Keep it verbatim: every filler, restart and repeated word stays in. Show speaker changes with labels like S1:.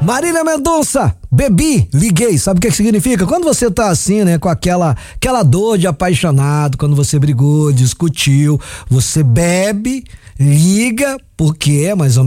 S1: Marília Mendonça, bebi, liguei, sabe o que, que significa? Quando você tá assim, né, com aquela, aquela dor de apaixonado, quando você brigou, discutiu, você bebe, liga, porque é mais ou